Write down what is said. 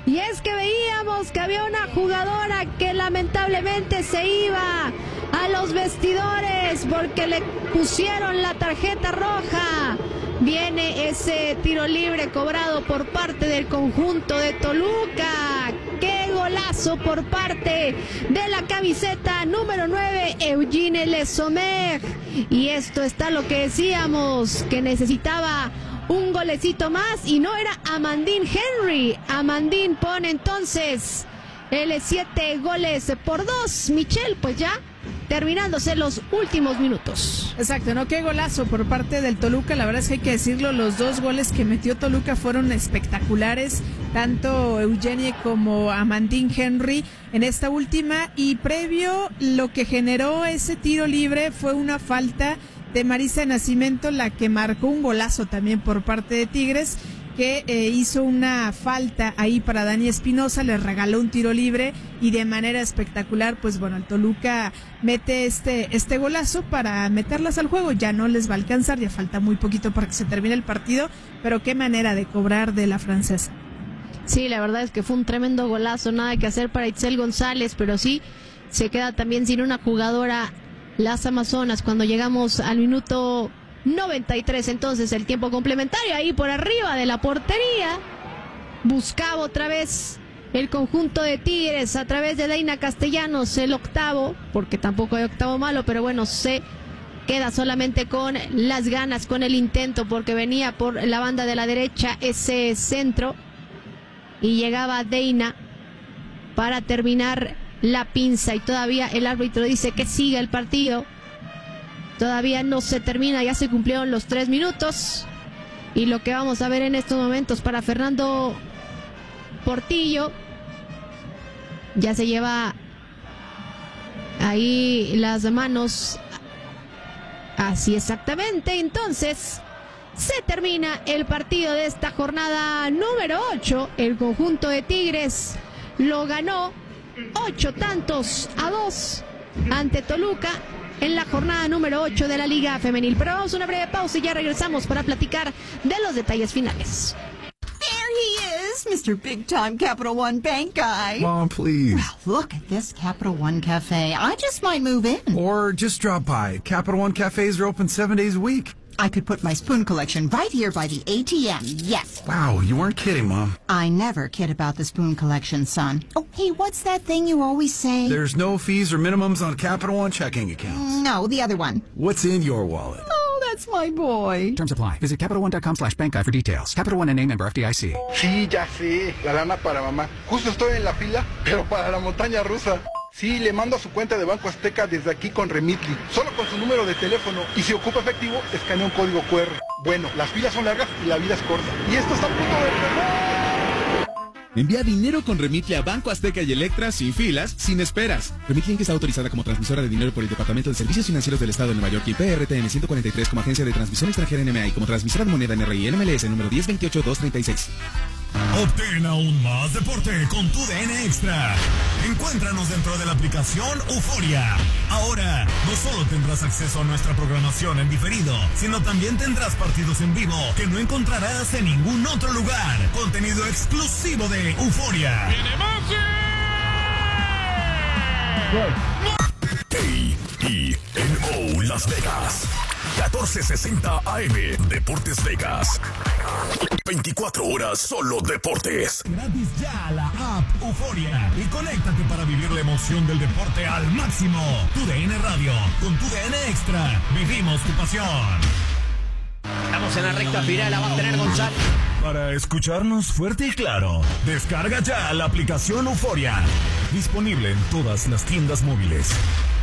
Y es que veíamos que había una jugadora que lamentablemente se iba a los vestidores porque le pusieron la tarjeta roja. Viene ese tiro libre cobrado por parte del conjunto de Toluca. ¡Qué golazo por parte de la camiseta número 9, Eugenie Le Sommer! Y esto está lo que decíamos, que necesitaba un golecito más y no era Amandine Henry. Amandine pone entonces el 7-2. Michelle, pues ya terminándose los últimos minutos. Exacto, ¿no? Qué golazo por parte del Toluca. La verdad es que hay que decirlo, los dos goles que metió Toluca fueron espectaculares, tanto Eugenie como Amandine Henry en esta última. Y previo, lo que generó ese tiro libre fue una falta de Marisa Nascimento, la que marcó un golazo también por parte de Tigres, que hizo una falta ahí para Dani Espinosa, le regaló un tiro libre y de manera espectacular, pues bueno, el Toluca mete este golazo para meterlas al juego. Ya no les va a alcanzar, ya falta muy poquito para que se termine el partido, pero qué manera de cobrar de la francesa. Sí, la verdad es que fue un tremendo golazo, nada que hacer para Itzel González, pero sí, se queda también sin una jugadora las Amazonas cuando llegamos al minuto 93, entonces el tiempo complementario ahí por arriba de la portería. Buscaba otra vez el conjunto de Tigres a través de Deina Castellanos, el octavo, porque tampoco hay octavo malo, pero bueno, se queda solamente con las ganas, con el intento, porque venía por la banda de la derecha ese centro y llegaba Deina para terminar la pinza y todavía el árbitro dice que siga el partido. Todavía no se termina, ya se cumplieron los 3 minutos. Y lo que vamos a ver en estos momentos para Fernando Portillo, ya se lleva ahí las manos. Así exactamente, entonces se termina el partido de esta jornada número 8. El conjunto de Tigres lo ganó 8-2 ante Toluca en la jornada número 8 de la Liga Femenil. Pero vamos a una breve pausa y ya regresamos para platicar de los detalles finales. There he is, Mr. Big Time Capital One Bank guy. Mom, please. Well, look at this Capital One Cafe. I just might move in. Or just drop by. Capital One cafes are open 7 days a week. I could put my spoon collection right here by the ATM, yes. Wow, you weren't kidding, Mom. I never kid about the spoon collection, son. Oh, hey, what's that thing you always say? There's no fees or minimums on Capital One checking accounts. No, the other one. What's in your wallet? Oh, that's my boy. Terms apply. Visit CapitalOne.com/bankguy for details. Capital One NA, member FDIC. Sí, ya sé. La lana para mamá. Justo estoy en la fila, pero para la montaña rusa. Sí, le mando a su cuenta de Banco Azteca desde aquí con Remitly, solo con su número de teléfono, y si ocupa efectivo, escanea un código QR. Bueno, las filas son largas y la vida es corta. Y esto está a punto de empezar. Envía dinero con Remitly a Banco Azteca y Electra sin filas, sin esperas. Remitly Inc. está autorizada como transmisora de dinero por el Departamento de Servicios Financieros del Estado de Nueva York y PRTN 143 como agencia de transmisión extranjera NMA y como transmisora de moneda NRI NMLS número 1028-236. Obtén aún más deporte con tu DN Extra. Encuéntranos dentro de la aplicación Euforia. Ahora, no solo tendrás acceso a nuestra programación en diferido, sino también tendrás partidos en vivo que no encontrarás en ningún otro lugar. Contenido exclusivo de Euforia. KENO Las Vegas 1460 AM Deportes Vegas. 24 horas solo deportes. Gratis ya la app Euforia y conéctate para vivir la emoción del deporte al máximo. Tu DN Radio, con tu DN Extra, vivimos tu pasión. Estamos en la recta final, la va a tener González. Para escucharnos fuerte y claro, descarga ya la aplicación Euforia. Disponible en todas las tiendas móviles.